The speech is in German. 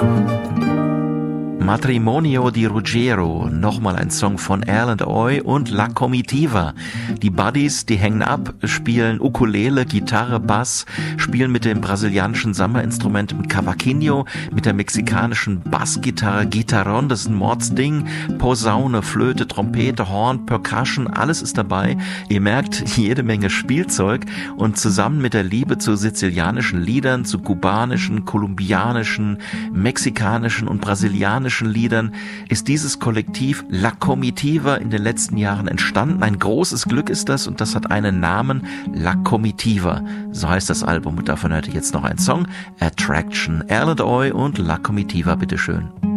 Matrimonio di Ruggiero, nochmal ein Song von Al & Oy und La Comitiva. Die Buddies, die hängen ab, spielen Ukulele, Gitarre, Bass, spielen mit dem brasilianischen Sammerinstrument mit Cavaquinho, mit der mexikanischen Bassgitarre Guitarrón, das ist ein Mordsding, Posaune, Flöte, Trompete, Horn, Percussion, alles ist dabei. Ihr merkt, jede Menge Spielzeug und zusammen mit der Liebe zu sizilianischen Liedern, zu kubanischen, kolumbianischen, mexikanischen und brasilianischen Liedern ist dieses Kollektiv La Comitiva in den letzten Jahren entstanden. Ein großes Glück ist das und das hat einen Namen, La Comitiva. So heißt das Album und davon hört ihr jetzt noch einen Song, Attraction. Al & Oy und La Comitiva, bitteschön.